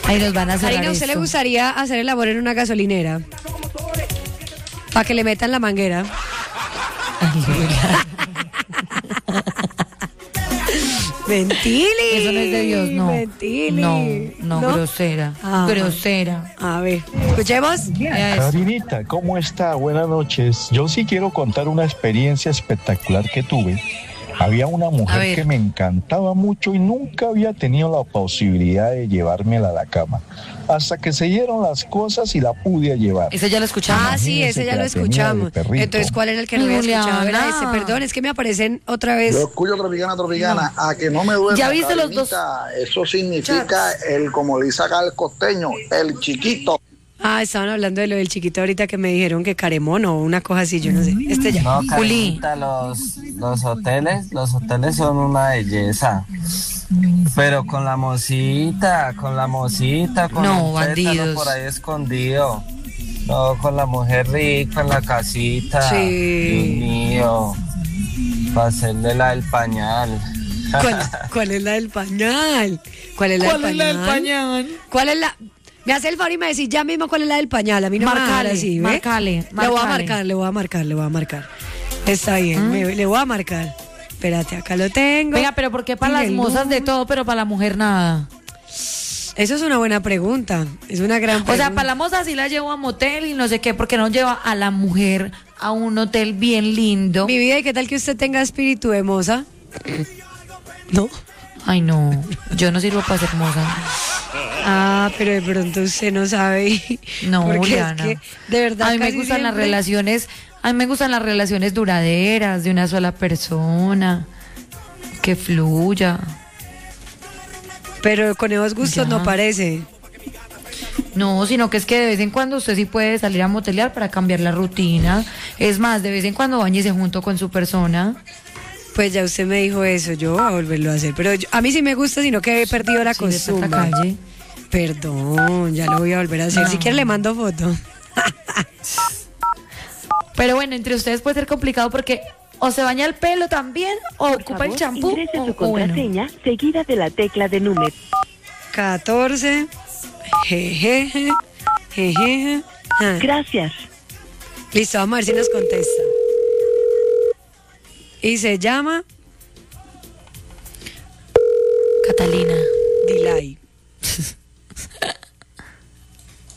Ahí nos van a cerrar. Karina, ¿a usted le gustaría hacer el amor en una gasolinera? Para que le metan la manguera. Mentili. Eso no es de Dios, no. Mentili. No, grosera. Grosera. A ver, escuchemos. Karinita, ¿cómo está? Buenas noches. Yo sí quiero contar una experiencia espectacular que tuve. Había una mujer que me encantaba mucho y nunca había tenido la posibilidad de llevármela a la cama. Hasta que se dieron las cosas y la pude llevar. Ese ya lo escuchamos. Ah, sí, ese ya lo escuchamos. Entonces, ¿cuál era el que no había escuchado? Era ese, perdón, es que me aparecen otra vez. Yo escucho Tropicana, a que no me duele. ¿Ya viste los dos? Eso significa como le dice acá el costeño, el chiquito. Ah, estaban hablando de lo del chiquito ahorita que me dijeron que Caremón o una cosa así, yo no sé. Ya. No, Karinita, los hoteles son una belleza. Pero con la mosita, con no, un bandidos pétalo por ahí escondido. No, con la mujer rica en la casita. Sí. Dios mío. Para hacerle la del pañal. ¿Cuál es la del pañal? ¿Cuál es la del pañal? ¿Cuál es la? Me hace el favor y me decís ya mismo cuál es la del pañal. A mí no me va a dar así, ¿ve? Marcale. Le voy a marcar. Está bien, le voy a marcar. Espérate, acá lo tengo. Venga, pero ¿por qué para las mozas de todo, pero para la mujer nada? Eso es una buena pregunta. Es una gran pregunta. O sea, para la moza sí la llevo a motel y no sé qué, porque no lleva a la mujer a un hotel bien lindo. Mi vida, ¿y qué tal que usted tenga espíritu de moza? ¿No? Ay, no. Yo no sirvo para ser moza. Ah, pero de pronto usted no sabe. No, porque Juliana. es que, de verdad, a mí me gustan las relaciones. A mí me gustan las relaciones duraderas, de una sola persona, que fluya. Pero con esos gustos no parece. No, sino que es que de vez en cuando usted sí puede salir a motelear para cambiar la rutina. Es más, de vez en cuando bañese junto con su persona. Pues ya usted me dijo eso, yo voy a volverlo a hacer. Pero a mí sí me gusta, sino que he perdido la costumbre. Calle. Perdón, ya lo voy a volver a hacer. No. Si quiere le mando foto. Pero bueno, entre ustedes puede ser complicado porque o se baña el pelo también o Por ocupa favor, el champú. ingrese su contraseña seguida de la tecla de número 14. Jejeje. Jejeje. Gracias. Listo, vamos a ver si nos contesta. Y se llama Catalina. Dilay.